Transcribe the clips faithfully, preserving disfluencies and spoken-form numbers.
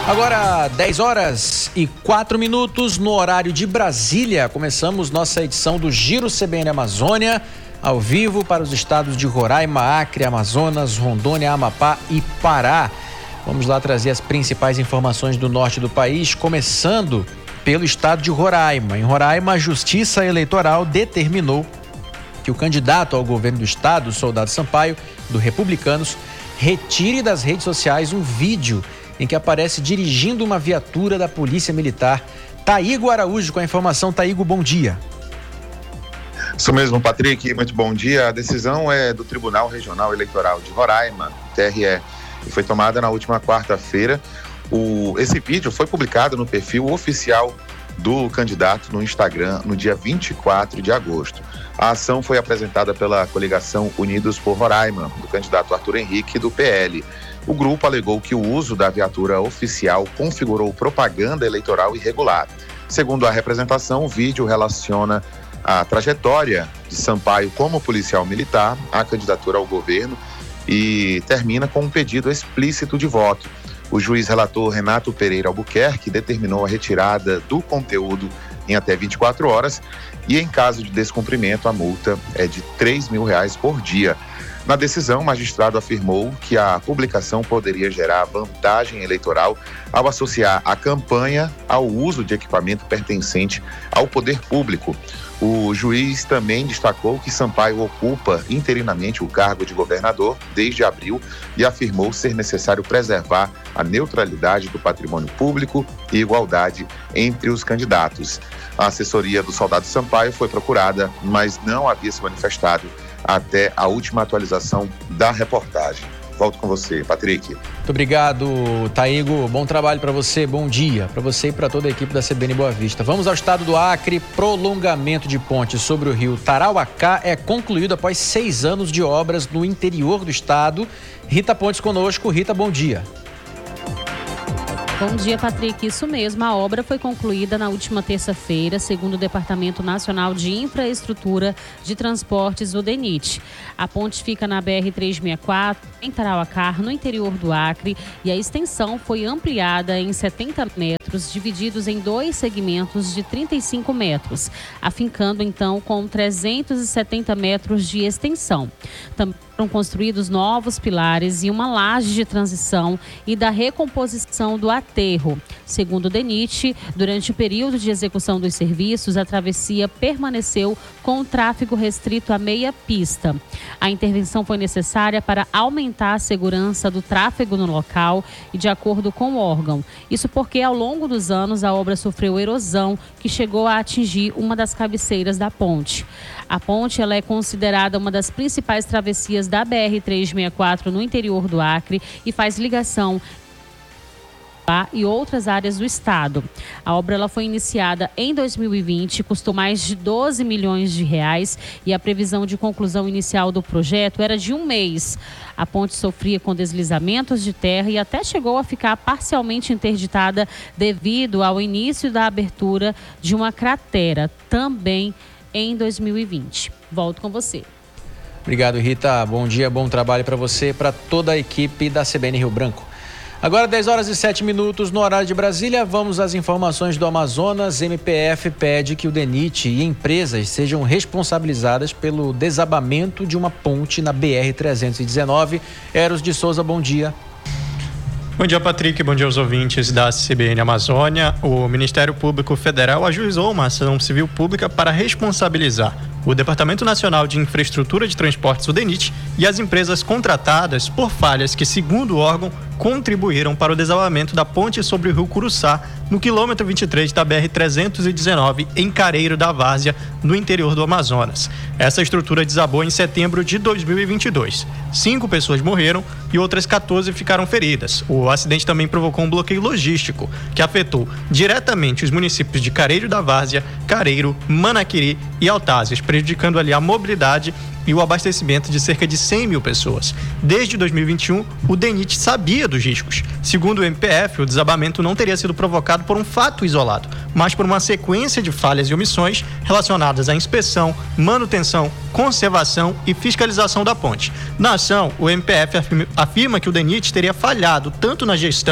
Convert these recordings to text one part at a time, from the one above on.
Agora, dez horas e quatro minutos no horário de Brasília. Começamos nossa edição do Giro C B N Amazônia, ao vivo para os estados de Roraima, Acre, Amazonas, Rondônia, Amapá e Pará. Vamos lá trazer as principais informações do norte do país, começando pelo estado de Roraima. Em Roraima, a Justiça Eleitoral determinou que o candidato ao governo do estado, Soldado Sampaio, do Republicanos, retire das redes sociais um vídeo em que aparece dirigindo uma viatura da Polícia Militar. Taigo Araújo com a informação. Taigo, bom dia. Isso mesmo, Patrick, muito bom dia. A decisão é do Tribunal Regional Eleitoral de Roraima, T R E, e foi tomada na última quarta-feira. O, esse vídeo foi publicado no perfil oficial do candidato no Instagram no dia vinte e quatro de agosto. A ação foi apresentada pela coligação Unidos por Roraima, do candidato Arthur Henrique, do P L. O grupo alegou que o uso da viatura oficial configurou propaganda eleitoral irregular. Segundo a representação, o vídeo relaciona a trajetória de Sampaio como policial militar à candidatura ao governo e termina com um pedido explícito de voto. O juiz relator Renato Pereira Albuquerque determinou a retirada do conteúdo em até vinte e quatro horas e, em caso de descumprimento, a multa é de três mil reais por dia. Na decisão, o magistrado afirmou que a publicação poderia gerar vantagem eleitoral ao associar a campanha ao uso de equipamento pertencente ao poder público. O juiz também destacou que Sampaio ocupa interinamente o cargo de governador desde abril e afirmou ser necessário preservar a neutralidade do patrimônio público e igualdade entre os candidatos. A assessoria do Soldado Sampaio foi procurada, mas não havia se manifestado até a última atualização da reportagem. Volto com você, Patrick. Muito obrigado, Taigo. Bom trabalho para você, bom dia para você e para toda a equipe da C B N Boa Vista. Vamos ao estado do Acre. Prolongamento de ponte sobre o rio Tarauacá é concluído após seis anos de obras no interior do estado. Rita Pontes conosco. Rita, bom dia. Bom dia, Patrick. Isso mesmo, a obra foi concluída na última terça-feira, segundo o Departamento Nacional de Infraestrutura de Transportes, o DENIT. A ponte fica na B R trezentos e sessenta e quatro, em Tarauacá, no interior do Acre, e a extensão foi ampliada em setenta metros, divididos em dois segmentos de trinta e cinco metros, afincando então com trezentos e setenta metros de extensão. Também foram construídos novos pilares e uma laje de transição e da recomposição do aterro. Segundo o DENIT, durante o período de execução dos serviços, a travessia permaneceu com o tráfego restrito à meia pista. A intervenção foi necessária para aumentar a segurança do tráfego no local e de acordo com o órgão. Isso porque, ao longo dos anos, a obra sofreu erosão que chegou a atingir uma das cabeceiras da ponte. A ponte ela é considerada uma das principais travessias da B R trezentos e sessenta e quatro no interior do Acre e faz ligação e outras áreas do estado. A obra ela foi iniciada em dois mil e vinte, custou mais de doze milhões de reais e a previsão de conclusão inicial do projeto era de um mês. A ponte sofria com deslizamentos de terra e até chegou a ficar parcialmente interditada devido ao início da abertura de uma cratera, também em dois mil e vinte. Volto com você. Obrigado, Rita. Bom dia, bom trabalho para você e para toda a equipe da C B N Rio Branco. Agora, dez horas e sete minutos no horário de Brasília, vamos às informações do Amazonas. M P F pede que o DENIT e empresas sejam responsabilizadas pelo desabamento de uma ponte na B R trezentos e dezenove. Eros de Souza, bom dia. Bom dia, Patrick. Bom dia aos ouvintes da C B N Amazônia. O Ministério Público Federal ajuizou uma ação civil pública para responsabilizar o Departamento Nacional de Infraestrutura de Transportes, o DENIT, e as empresas contratadas por falhas que, segundo o órgão, contribuíram para o desabamento da ponte sobre o rio Curuçá, no quilômetro vinte e três da B R trezentos e dezenove, em Careiro da Várzea, no interior do Amazonas. Essa estrutura desabou em setembro de dois mil e vinte e dois. Cinco pessoas morreram e outras quatorze ficaram feridas. O acidente também provocou um bloqueio logístico, que afetou diretamente os municípios de Careiro da Várzea, Careiro, Manaquiri e Altazes, prejudicando ali a mobilidade e o abastecimento de cerca de cem mil pessoas. Desde dois mil e vinte e um, o DENIT sabia dos riscos. Segundo o M P F, o desabamento não teria sido provocado por um fato isolado, mas por uma sequência de falhas e omissões relacionadas à inspeção, manutenção, conservação e fiscalização da ponte. Na ação, o M P F afirma que o DENIT teria falhado tanto na gestão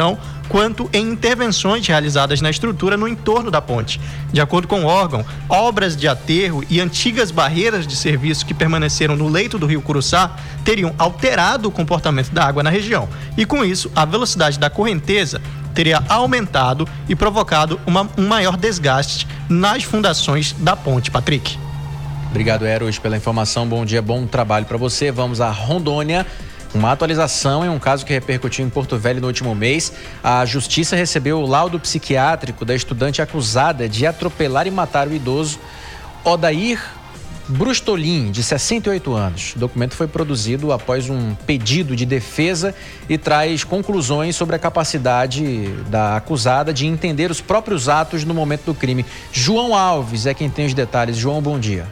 quanto em intervenções realizadas na estrutura no entorno da ponte. De acordo com o órgão, obras de aterro e antigas barreiras de serviço que permaneceram no leito do rio Curuçá teriam alterado o comportamento da água na região. E com isso, a velocidade da correnteza teria aumentado e provocado uma, um maior desgaste nas fundações da ponte. Patrick. Obrigado, Eros, pela informação. Bom dia, bom trabalho para você. Vamos a Rondônia. Uma atualização em um caso que repercutiu em Porto Velho no último mês. A justiça recebeu o laudo psiquiátrico da estudante acusada de atropelar e matar o idoso Odair Brustolin, de sessenta e oito anos. O documento foi produzido após um pedido de defesa e traz conclusões sobre a capacidade da acusada de entender os próprios atos no momento do crime. João Alves é quem tem os detalhes. João, bom dia.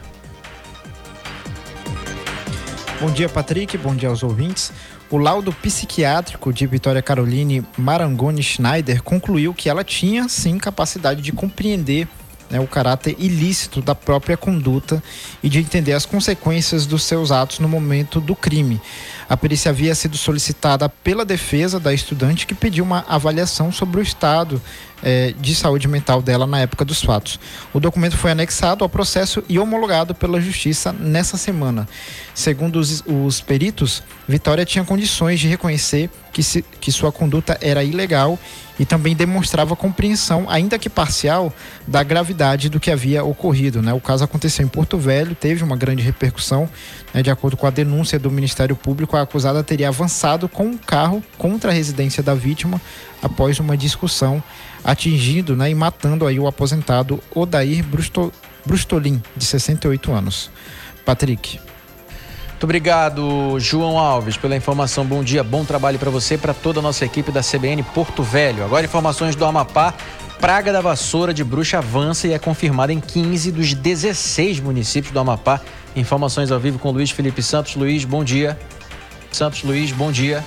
Bom dia, Patrick. Bom dia aos ouvintes. O laudo psiquiátrico de Vitória Caroline Marangoni Schneider concluiu que ela tinha, sim, capacidade de compreender, né, o caráter ilícito da própria conduta e de entender as consequências dos seus atos no momento do crime. A perícia havia sido solicitada pela defesa da estudante, que pediu uma avaliação sobre o estado eh, de saúde mental dela na época dos fatos. O documento foi anexado ao processo e homologado pela Justiça nessa semana. Segundo os, os peritos, Vitória tinha condições de reconhecer que, se, que sua conduta era ilegal e também demonstrava compreensão, ainda que parcial, da gravidade do que havia ocorrido, né? O caso aconteceu em Porto Velho, teve uma grande repercussão, né? De acordo com a denúncia do Ministério Público, a acusada teria avançado com um carro contra a residência da vítima após uma discussão, atingindo, né, e matando aí o aposentado Odair Brusto, Brustolin, de sessenta e oito anos. Patrick. Muito obrigado, João Alves, pela informação. Bom dia, bom trabalho para você e para toda a nossa equipe da C B N Porto Velho. Agora informações do Amapá. Praga da vassoura de bruxa avança e é confirmada em quinze dos dezesseis municípios do Amapá. Informações ao vivo com Luiz Felipe Santos. Luiz, bom dia. Santos Luiz, bom dia.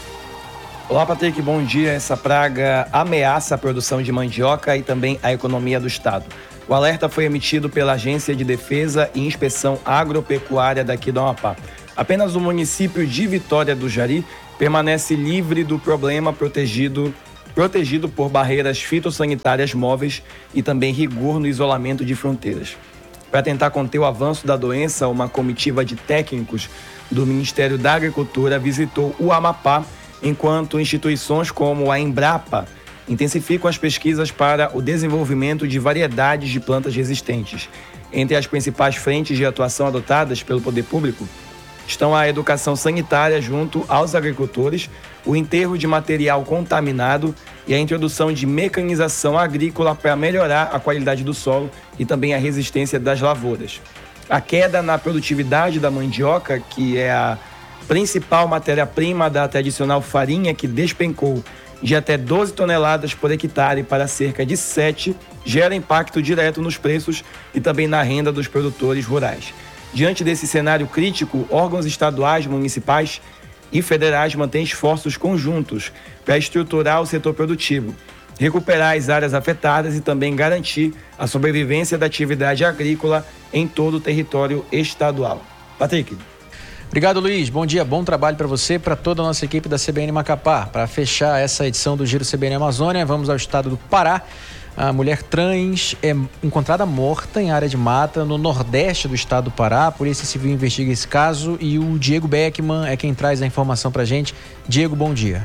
Olá, Patrick, bom dia. Essa praga ameaça a produção de mandioca e também a economia do estado. O alerta foi emitido pela Agência de Defesa e Inspeção Agropecuária daqui do Amapá. Apenas o município de Vitória do Jari permanece livre do problema, protegido, protegido por barreiras fitossanitárias móveis e também rigor no isolamento de fronteiras. Para tentar conter o avanço da doença, uma comitiva de técnicos do Ministério da Agricultura visitou o Amapá, enquanto instituições como a Embrapa intensificam as pesquisas para o desenvolvimento de variedades de plantas resistentes. Entre as principais frentes de atuação adotadas pelo poder público estão a educação sanitária junto aos agricultores, o enterro de material contaminado e a introdução de mecanização agrícola para melhorar a qualidade do solo e também a resistência das lavouras. A queda na produtividade da mandioca, que é a principal matéria-prima da tradicional farinha, que despencou de até doze toneladas por hectare para cerca de sete, gera impacto direto nos preços e também na renda dos produtores rurais. Diante desse cenário crítico, órgãos estaduais, municipais e federais mantêm esforços conjuntos para estruturar o setor produtivo, recuperar as áreas afetadas e também garantir a sobrevivência da atividade agrícola em todo o território estadual. Patrick. Obrigado, Luiz. Bom dia, bom trabalho para você e para toda a nossa equipe da C B N Macapá. Para fechar essa edição do Giro C B N Amazônia, vamos ao estado do Pará. A mulher trans é encontrada morta em área de mata no nordeste do estado do Pará. A Polícia Civil investiga esse caso e o Diego Beckman é quem traz a informação para a gente. Diego, bom dia.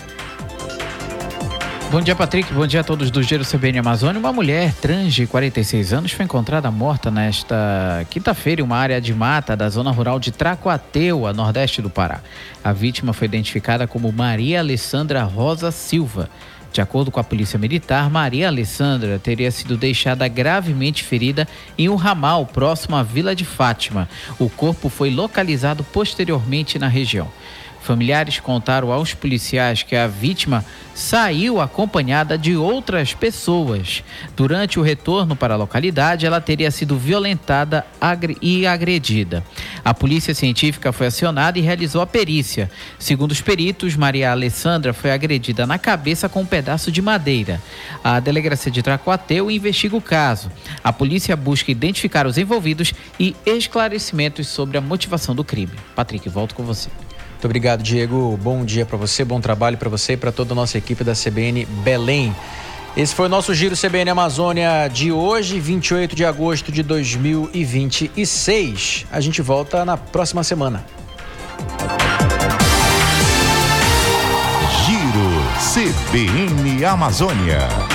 Bom dia, Patrick. Bom dia a todos do Giro C B N Amazônia. Uma mulher trans de quarenta e seis anos foi encontrada morta nesta quinta-feira em uma área de mata da zona rural de Tracuateua, nordeste do Pará. A vítima foi identificada como Maria Alessandra Rosa Silva. De acordo com a Polícia Militar, Maria Alessandra teria sido deixada gravemente ferida em um ramal próximo à Vila de Fátima. O corpo foi localizado posteriormente na região. Familiares contaram aos policiais que a vítima saiu acompanhada de outras pessoas. Durante o retorno para a localidade, ela teria sido violentada e agredida. A polícia científica foi acionada e realizou a perícia. Segundo os peritos, Maria Alessandra foi agredida na cabeça com um pedaço de madeira. A delegacia de Tracuateua investiga o caso. A polícia busca identificar os envolvidos e esclarecimentos sobre a motivação do crime. Patrick, volto com você. Muito obrigado, Diego. Bom dia para você, bom trabalho para você e para toda a nossa equipe da C B N Belém. Esse foi o nosso Giro C B N Amazônia de hoje, vinte e oito de agosto de dois mil e vinte e seis. A gente volta na próxima semana. Giro C B N Amazônia.